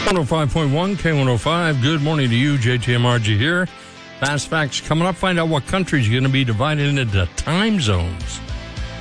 105.1 K105. Good morning to you, JTMRG here. Fast Facts coming up. Find out what countries are going to be divided into time zones.